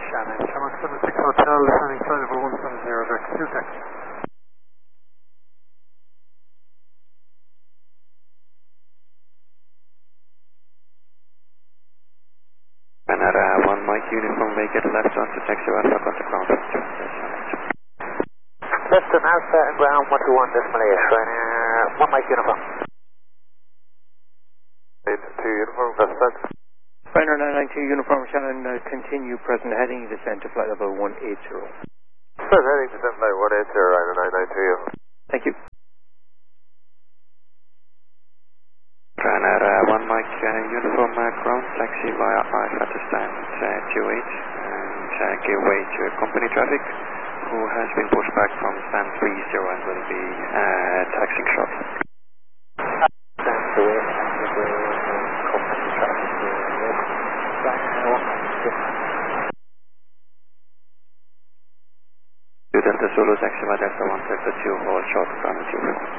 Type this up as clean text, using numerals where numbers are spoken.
Shannon, Shamrock 76 Hotel, descending flight over 170, direct to taxi. Canada 1 Mike Uniform, make it left on to taxi Alpha, contact ground. Left on Alpha and ground 121 decimal 8, Ryanair 1 Mike Uniform. 82 Uniform, that's set. Ryanair 992 Uniform, Shannon, continue present heading, descend to flight level 180. Present heading, descend flight 180, Ryanair 992 Uniform. Thank you. Ryanair 1 Mike Uniform, ground taxi via Alpha to stand 28 and give way to company traffic, who has been pushed back from stand 30 and will be taxiing short. Stand 28 and company traffic. Delta Zulu taxi by Delta 1 Delta 2, hold short, ground 2.